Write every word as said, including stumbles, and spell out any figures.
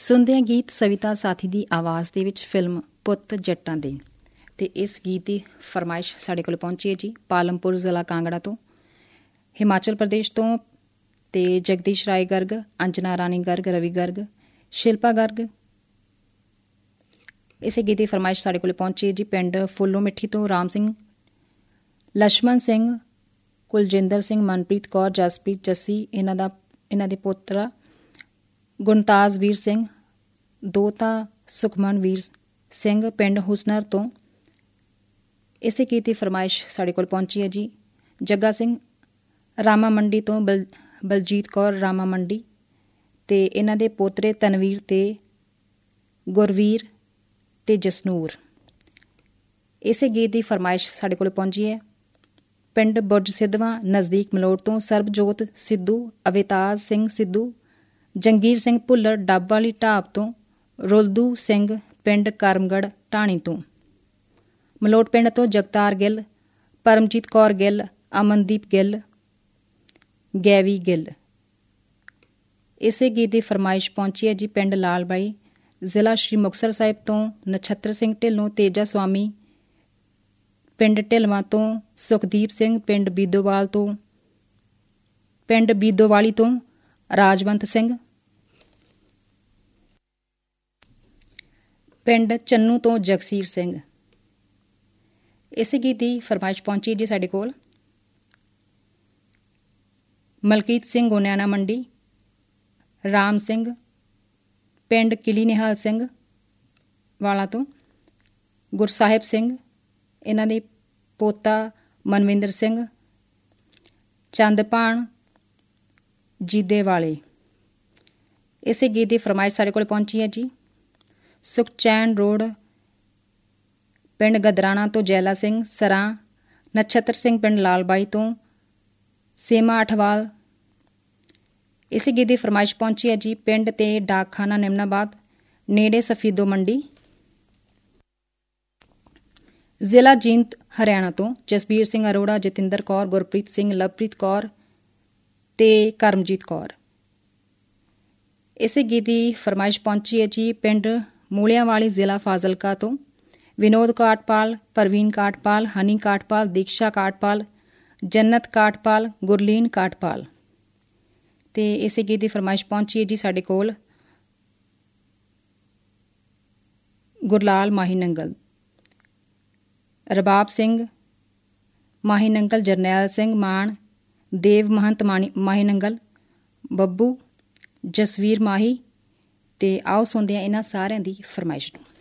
ਸੁਣਦੇ ਹਾਂ ਗੀਤ ਸਵਿਤਾ ਸਾਥੀ ਦੀ ਆਵਾਜ਼ ਦੇ ਵਿੱਚ ਫਿਲਮ ਪੁੱਤ ਜੱਟਾਂ ਦੇ। ਅਤੇ ਇਸ ਗੀਤ ਦੀ ਫਰਮਾਇਸ਼ ਸਾਡੇ ਕੋਲ ਪਹੁੰਚੀ ਹੈ ਜੀ ਪਾਲਮਪੁਰ ਜ਼ਿਲ੍ਹਾ ਕਾਂਗੜਾ ਤੋਂ, ਹਿਮਾਚਲ ਪ੍ਰਦੇਸ਼ ਤੋਂ। ਅਤੇ ਜਗਦੀਸ਼ ਰਾਏ ਗਰਗ, ਅੰਜਨਾ ਰਾਣੀ ਗਰਗ, ਰਵੀ ਗਰਗ, ਸ਼ਿਲਪਾ ਗਰਗ। ਇਸੇ ਗੀਤ ਦੀ ਫਰਮਾਇਸ਼ ਸਾਡੇ ਕੋਲ ਪਹੁੰਚੀ ਹੈ ਜੀ ਪਿੰਡ ਫੁੱਲੋ ਮਿੱਠੀ ਤੋਂ ਰਾਮ ਸਿੰਘ, ਲਛਮਣ ਸਿੰਘ, ਕੁਲਜਿੰਦਰ ਸਿੰਘ, ਮਨਪ੍ਰੀਤ ਕੌਰ, ਜਸਪ੍ਰੀਤ, ਜੱਸੀ, ਇਹਨਾਂ ਦਾ ਇਹਨਾਂ ਦੇ ਪੋਤਰਾ ਗੁਣਤਾਜ ਵੀਰ ਸਿੰਘ, ਦੋਤਾ ਸੁਖਮਨ ਵੀਰ ਸਿੰਘ, ਪਿੰਡ ਹੁਸਨਰ ਤੋਂ। ਇਸੇ ਗੀਤ ਦੀ ਫਰਮਾਇਸ਼ ਸਾਡੇ ਕੋਲ ਪਹੁੰਚੀ ਹੈ ਜੀ ਜੱਗਾ ਸਿੰਘ, ਰਾਮਾ ਮੰਡੀ ਤੋਂ, ਬਲ ਬਲਜੀਤ ਕੌਰ, ਰਾਮਾ ਮੰਡੀ, ਅਤੇ ਇਹਨਾਂ ਦੇ ਪੋਤਰੇ ਤਨਵੀਰ ਅਤੇ ਗੁਰਵੀਰ ਅਤੇ ਜਸਨੂਰ। ਇਸੇ ਗੀਤ ਦੀ ਫਰਮਾਇਸ਼ ਸਾਡੇ ਕੋਲ ਪਹੁੰਚੀ ਹੈ ਪਿੰਡ ਬੁਰਜ ਸਿੱਧਵਾਂ ਨਜ਼ਦੀਕ ਮਲੋਟ ਤੋਂ ਸਰਬਜੋਤ ਸਿੱਧੂ, ਅਵਿਤਾਜ ਸਿੰਘ ਸਿੱਧੂ, ਜੰਗੀਰ ਸਿੰਘ ਭੁੱਲਰ ਡੱਬ ਵਾਲੀ ਢਾਬ ਤੋਂ, ਰੁਲਦੂ ਸਿੰਘ ਪਿੰਡ ਕਰਮਗੜ੍ਹ ਢਾਣੀ ਤੋਂ, ਮਲੋਟ ਪਿੰਡ ਤੋਂ ਜਗਤਾਰ ਗਿੱਲ, ਪਰਮਜੀਤ ਕੌਰ ਗਿੱਲ, ਅਮਨਦੀਪ ਗਿੱਲ, ਗੈਵੀ ਗਿੱਲ। ਇਸੇ ਗੀਤ ਦੀ ਫਰਮਾਇਸ਼ ਪਹੁੰਚੀ ਹੈ ਜੀ ਪਿੰਡ ਲਾਲ ਬਾਈ, ਜ਼ਿਲ੍ਹਾ ਸ਼੍ਰੀ ਮੁਕਤਸਰ ਸਾਹਿਬ ਤੋਂ, ਨਛੱਤਰ ਸਿੰਘ ਢਿੱਲੋਂ, ਤੇਜਾ ਸੁਆਮੀ ਪਿੰਡ ਢਿਲਵਾਂ ਤੋਂ, ਸੁਖਦੀਪ ਸਿੰਘ ਪਿੰਡ ਬੀਦੋਵਾਲ ਤੋਂ, ਪਿੰਡ ਬੀਦੋਵਾਲੀ ਤੋਂ ਰਾਜਵੰਤ ਸਿੰਘ, ਪਿੰਡ ਚੰਨੂ ਤੋਂ ਜਗਸੀਰ ਸਿੰਘ। ਇਸੇ ਗੀਤ ਦੀ ਫਰਮਾਇਸ਼ ਪਹੁੰਚੀ ਜੀ ਸਾਡੇ ਕੋਲ ਮਲਕੀਤ ਸਿੰਘ ਗੋਨਿਆਣਾ ਮੰਡੀ, ਰਾਮ ਸਿੰਘ ਪਿੰਡ ਕਿਲੀ ਨਿਹਾਲ ਸਿੰਘ ਵਾਲਾ ਤੋਂ, ਗੁਰਸਾਹਿਬ ਸਿੰਘ, ਇਹਨਾਂ ਦੇ ਪੋਤਾ ਮਨਵਿੰਦਰ ਸਿੰਘ, ਚੰਦਪਾਣ ਜੀਦੇ ਵਾਲੇ। ਇਸੇ ਗੀਤ ਦੀ ਫਰਮਾਇਸ਼ ਸਾਡੇ ਕੋਲ ਪਹੁੰਚੀ ਹੈ ਜੀ ਸੁਖਚੈਨ ਰੋਡ ਪਿੰਡ ਗਦਰਾਣਾ ਤੋਂ, ਜੈਲਾ ਸਿੰਘ ਸਰਾਂ, ਨਛੱਤਰ ਸਿੰਘ ਪਿੰਡ ਲਾਲਬਾਈ ਤੋਂ, ਸੇਮਾ ਅਠਵਾਲ। ਇਸੇ ਗੀਤ ਦੀ ਫਰਮਾਇਸ਼ ਪਹੁੰਚੀ ਹੈ ਜੀ ਪਿੰਡ ਤੇ ਡਾਕਖਾਨਾ ਨਿਮਨਾਬਾਦ ਨੇੜੇ ਸਫੀਦੋ ਮੰਡੀ, ਜ਼ਿਲ੍ਹਾ ਜੀਂਦ ਹਰਿਆਣਾ ਤੋਂ, ਜਸਬੀਰ ਸਿੰਘ ਅਰੋੜਾ, ਜਤਿੰਦਰ ਕੌਰ, ਗੁਰਪ੍ਰੀਤ ਸਿੰਘ, ਲਵਪ੍ਰੀਤ ਕੌਰ ਤੇ ਕਰਮਜੀਤ ਕੌਰ। ਇਸੇ ਗੀਤ ਦੀ ਫਰਮਾਇਸ਼ ਪਹੁੰਚੀ ਹੈ ਜੀ ਪਿੰਡ ਮੂਲਿਆਂ ਵਾਲੀ, ਜ਼ਿਲ੍ਹਾ ਫਾਜ਼ਿਲਕਾ ਤੋਂ, ਵਿਨੋਦ ਕਾਟਪਾਲ, ਪਰਵੀਨ ਕਾਟਪਾਲ, ਹਨੀ ਕਾਟਪਾਲ, ਦੀਕਸ਼ਾ ਕਾਟਪਾਲ, ਜੰਨਤ ਕਾਟਪਾਲ, ਗੁਰਲੀਨ ਕਾਟਪਾਲ। ਅਤੇ ਇਸੇ ਗੀਤ ਦੀ ਫਰਮਾਇਸ਼ ਪਹੁੰਚੀ ਹੈ ਜੀ ਸਾਡੇ ਕੋਲ ਗੁਰਲਾਲ ਮਾਹੀ ਨੰਗਲ, ਰਬਾਬ ਸਿੰਘ ਮਾਹੀ ਨੰਗਲ, ਜਰਨੈਲ ਸਿੰਘ ਮਾਨ, ਦੇਵ ਮਹੰਤ ਮਾਣੀ ਮਾਹੀ ਨੰਗਲ, ਬੱਬੂ, ਜਸਵੀਰ ਮਾਹੀ। ਅਤੇ ਆਓ ਸੁਣਦੇ ਹਾਂ ਇਹਨਾਂ ਸਾਰਿਆਂ ਦੀ ਫਰਮਾਇਸ਼ ਨੂੰ।